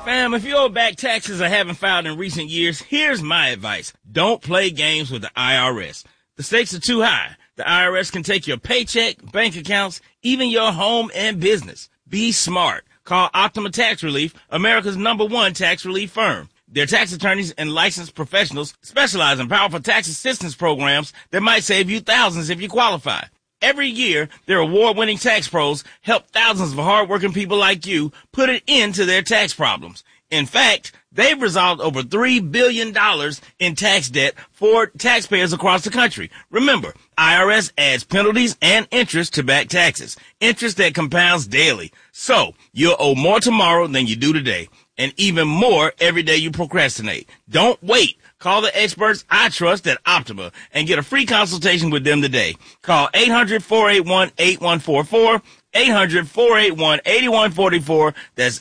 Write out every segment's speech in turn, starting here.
Fam, if you owe back taxes or haven't filed in recent years, here's my advice. Don't play games with the IRS. The stakes are too high. The IRS can take your paycheck, bank accounts, even your home and business. Be smart. Call Optima Tax Relief, America's #1 tax relief firm. Their tax attorneys and licensed professionals specialize in powerful tax assistance programs that might save you thousands if you qualify. Every year, their award-winning tax pros help thousands of hardworking people like you put an end to their tax problems. In fact, they've resolved over $3 billion in tax debt for taxpayers across the country. Remember, IRS adds penalties and interest to back taxes, interest that compounds daily. So, you'll owe more tomorrow than you do today, and even more every day you procrastinate. Don't wait. Call the experts I trust at Optima and get a free consultation with them today. Call 800-481-8144, 800-481-8144. That's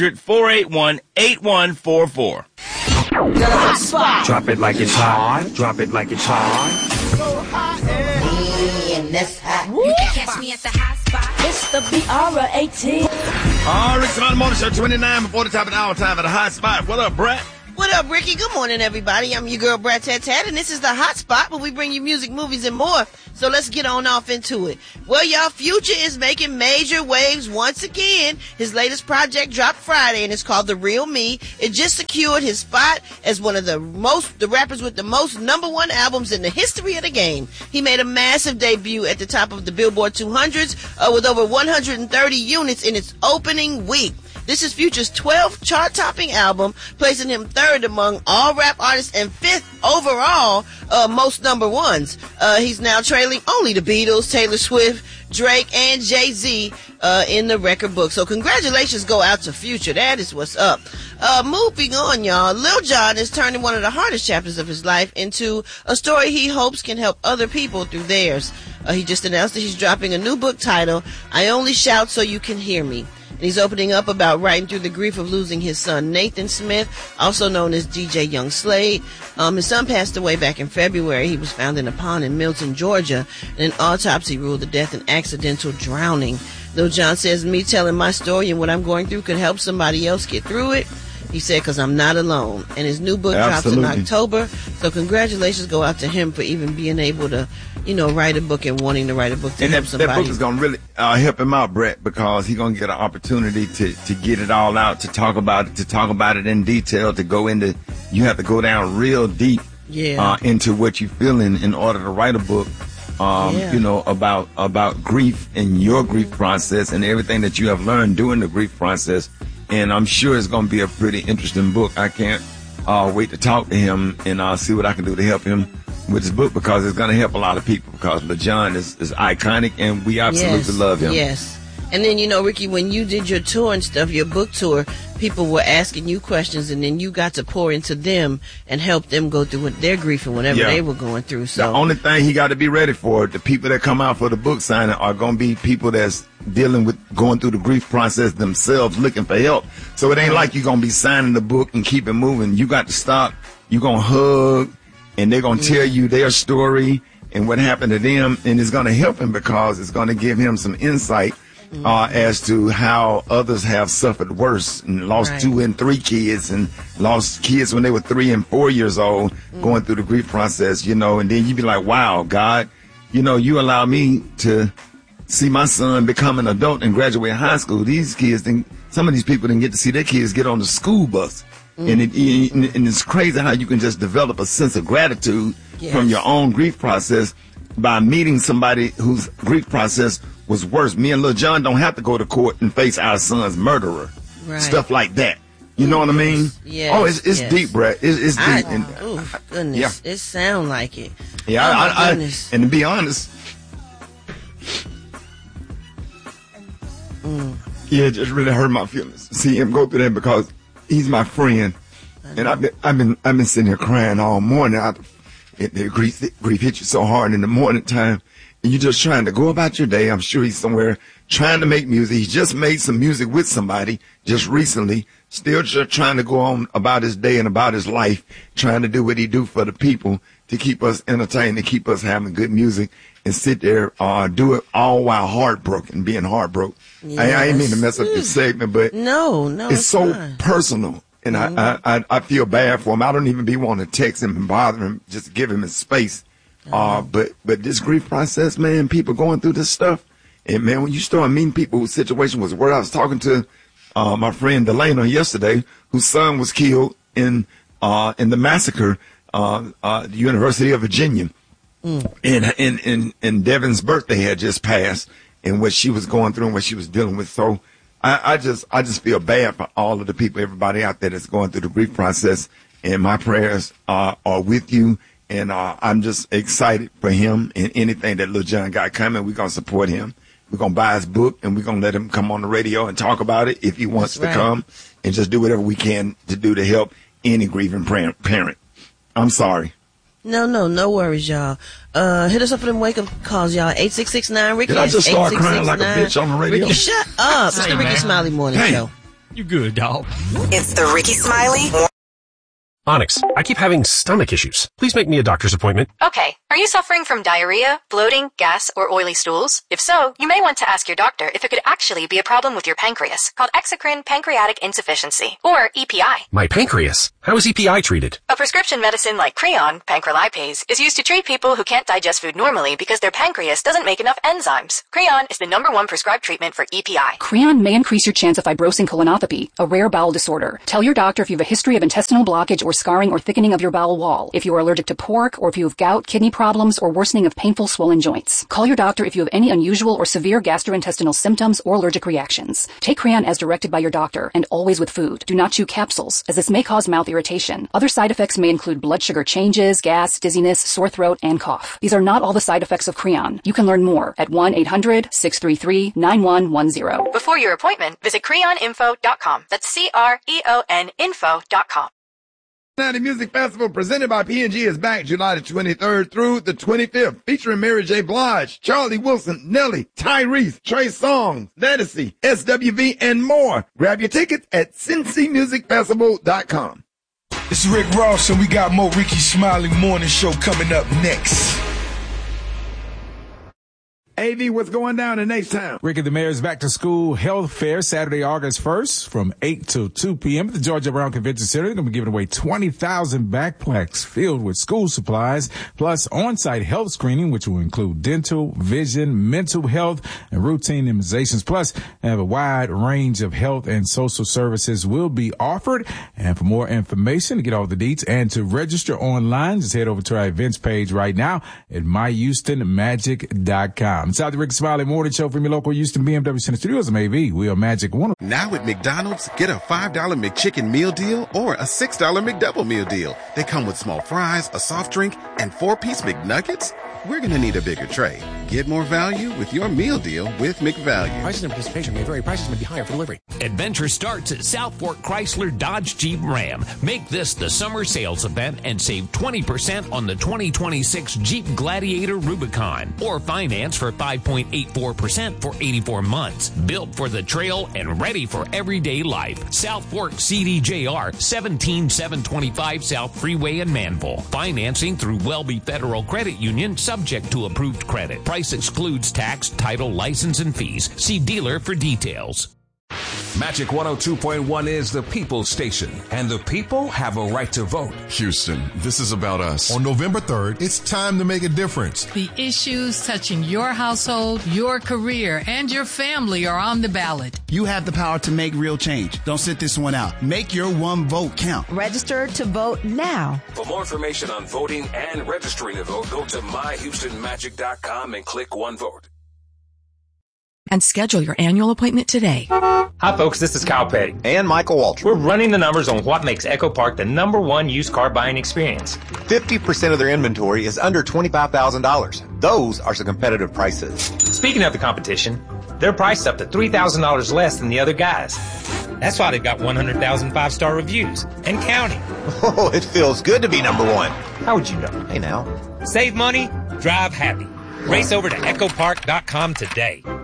800-481-8144. The hot spot. Drop it like it's hot. Drop it like it's hot. So hot and that's hot. You can catch me at the hot spot. It's the BR18. Rick Simon Morning Show, 29 before the top of the hour, time at the hot spot. What up, Brett? What up, Ricky? Good morning, everybody. I'm your girl, Brat Tat Tat, and this is the Hot Spot, where we bring you music, movies, and more. So let's get on off into it. Well, y'all, Future is making major waves once again. His latest project dropped Friday, and it's called The Real Me. It just secured his spot as one of the rappers with the most #1 albums in the history of the game. He made a massive debut at the top of the Billboard 200s with over 130 units in its opening week. This is Future's 12th chart-topping album, placing him 3rd among all rap artists and 5th overall most #1s. He's now trailing only the Beatles, Taylor Swift, Drake, and Jay-Z in the record book. So congratulations go out to Future. That is what's up. Moving on, y'all. Lil Jon is turning one of the hardest chapters of his life into a story he hopes can help other people through theirs. He just announced that he's dropping a new book titled, I Only Shout So You Can Hear Me. And he's opening up about writing through the grief of losing his son, Nathan Smith, also known as DJ Young Slade. His son passed away back in February. He was found in a pond in Milton, Georgia, and an autopsy ruled the death an accidental drowning. Lil Jon says, me telling my story and what I'm going through could help somebody else get through it. He said, because I'm not alone. And his new book drops in October. So congratulations go out to him for even being able to, write a book and wanting to write a book to help somebody. That book is going to really help him out, Brett, because he's going to get an opportunity to get it all out, to talk about it in detail, to go into, you have to go down real deep into what you feel in order to write a book. About grief and your grief process and everything that you have learned during the grief process. And I'm sure it's going to be a pretty interesting book. I can't wait to talk to him and see what I can do to help him with his book, because it's going to help a lot of people, because Lil Jon is iconic and we absolutely love him. Yes. And then, Ricky, when you did your tour and stuff, your book tour, people were asking you questions, and then you got to pour into them and help them go through their grief and whatever they were going through. So the only thing he got to be ready for, the people that come out for the book signing are going to be people that's dealing with going through the grief process themselves, looking for help. So it ain't like you're going to be signing the book and keep it moving. You got to stop. You're going to hug, and they're going to tell you their story and what happened to them, and it's going to help him because it's going to give him some insight as to how others have suffered worse and lost 2 and 3 kids and lost kids when they were 3 and 4 years old going through the grief process, and then you be like, wow, God, you allow me to see my son become an adult and graduate high school. These kids, some of these people didn't get to see their kids get on the school bus. And it's crazy how you can just develop a sense of gratitude from your own grief process by meeting somebody whose grief process was worse. Me and Lil Jon don't have to go to court and face our son's murderer. Right. Stuff like that. You know what I mean? Yes, oh, it's deep, Brett. It's deep. Goodness. It sound like it. Yeah, and to be honest, it just really hurt my feelings to see him go through that, because he's my friend. And I've been sitting here crying all morning. The grief hit you so hard in the morning time. And you're just trying to go about your day. I'm sure he's somewhere trying to make music. He just made some music with somebody just recently, still just trying to go on about his day and about his life, trying to do what he do for the people to keep us entertained, to keep us having good music. and sit there, do it all while being heartbroken. Yes. I ain't mean to mess up this segment, but no, it's so fine. personal. And I feel bad for him. I don't even be wanting to text him and bother him, just give him his space. But this grief process, man, people going through this stuff. And man, when you start meeting people whose situation was where I was talking to my friend Delano yesterday, whose son was killed in the massacre, the University of Virginia. And Devin's birthday had just passed, and what she was going through and what she was dealing with. So I just feel bad for all of the people, everybody out there that's going through the grief process. And my prayers are with you. And I'm just excited for him and anything that Lil Jon got coming. We're going to support him. We're going to buy his book, and we're going to let him come on the radio and talk about it if he wants to come, and just do whatever we can to do to help any grieving parent. I'm sorry. No worries, y'all. Hit us up for them wake-up calls, y'all. 8669-RICKY. Did I just start crying like a bitch on the radio? Ricky, shut up. It's the Ricky Smiley Morning Show. You good, dog. It's the Ricky Smiley. Onyx, I keep having stomach issues. Please make me a doctor's appointment. Okay. Are you suffering from diarrhea, bloating, gas, or oily stools? If so, you may want to ask your doctor if it could actually be a problem with your pancreas, called exocrine pancreatic insufficiency, or EPI. My pancreas? How is EPI treated? A prescription medicine like Creon, pancrelipase, is used to treat people who can't digest food normally because their pancreas doesn't make enough enzymes. Creon is the #1 prescribed treatment for EPI. Creon may increase your chance of fibrosing colonopathy, a rare bowel disorder. Tell your doctor if you have a history of intestinal blockage or scarring or thickening of your bowel wall, if you are allergic to pork, or if you have gout, kidney problems, or worsening of painful swollen joints. Call your doctor if you have any unusual or severe gastrointestinal symptoms or allergic reactions. Take Creon as directed by your doctor, and always with food. Do not chew capsules, as this may cause mouth irritation. Other side effects may include blood sugar changes, gas, dizziness, sore throat, and cough. These are not all the side effects of Creon. You can learn more at 1-800-633-9110. Before your appointment, visit creoninfo.com. That's CREON info.com. Cincinnati Music Festival presented by P&G is back July the 23rd through the 25th, featuring Mary J. Blige, Charlie Wilson, Nelly, Tyrese, Trey Songz, Ledisi, SWV, and more. Grab your tickets at cincymusicfestival.com. This is Rick Ross, and we got more Ricky Smiley Morning Show coming up next. AV, what's going down in H-Town? Ricky the Mayor's Back to School Health Fair, Saturday, August 1st from 8 till 2 p.m. at the Georgia Brown Convention Center. They're going to be giving away 20,000 backpacks filled with school supplies, plus on-site health screening, which will include dental, vision, mental health, and routine immunizations. Plus, they have a wide range of health and social services will be offered. And for more information, to get all the deets and to register online, just head over to our events page right now at myhoustonmagic.com. Inside the Rick Smiley Morning Show from your local Houston BMW Center Studios. I'm AV. We are Magic 1. Now at McDonald's, get a $5 McChicken meal deal or a $6 McDouble meal deal. They come with small fries, a soft drink, and 4-piece McNuggets. We're going to need a bigger tray. Get more value with your meal deal with McValue. Prices and participation may vary. Prices may be higher for delivery. Adventure starts at South Fork Chrysler Dodge Jeep Ram. Make this the summer sales event and save 20% on the 2026 Jeep Gladiator Rubicon. Or finance for 5.84% for 84 months. Built for the trail and ready for everyday life. South Fork CDJR 17725 South Freeway in Manville. Financing through Welby Federal Credit Union, subject to approved credit. Price excludes tax, title, license, and fees. See dealer for details. Magic 102.1 is the people's station, and the people have a right to vote. Houston, this is about us. On November 3rd, it's time to make a difference. The issues touching your household, your career, and your family are on the ballot. You have the power to make real change. Don't sit this one out. Make your one vote count. Register to vote now. For more information on voting and registering to vote, go to myhoustonmagic.com and click One Vote. And schedule your annual appointment today. Hi folks, this is Kyle Petty. And Michael Waltrip. We're running the numbers on what makes Echo Park the #1 used car buying experience. 50% of their inventory is under $25,000. Those are some competitive prices. Speaking of the competition, they're priced up to $3,000 less than the other guys. That's why they've got 100,000 5-star reviews and counting. Oh, it feels good to be #1. How would you know? Hey now. Save money, drive happy. Race over to echopark.com today.